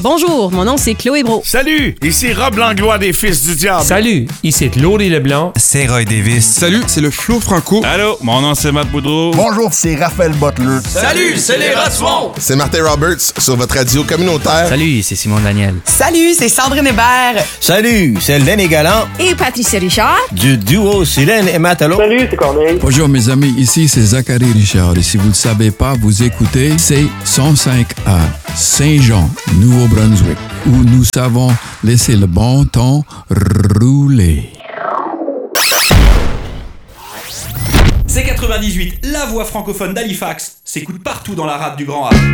Bonjour, mon nom c'est Chloé Brault. Salut, ici Rob Langlois des Fils du Diable. Salut, ici Laurie Leblanc. C'est Roy Davis. Salut, c'est le Flo Franco. Allô, mon nom c'est Matt Boudreau. Bonjour, c'est Raphaël Butler. Salut, c'est les Rats-tu-Monts. C'est Martin Roberts sur votre radio communautaire. Salut, c'est Simon Daniel. Salut, c'est Sandrine Hébert. Salut, c'est Lenny Galland. Et Patricia Richard. Du duo Cylène et Matelot. Salut, c'est Corneille. Bonjour mes amis, ici c'est Zachary Richard. Et si vous ne le savez pas, vous écoutez C105 à Saint-Jean, Nouveau-Brunswick, où nous savons laisser le bon temps rouler. C98, la voix francophone d'Halifax, s'écoute partout dans la rade du Grand A.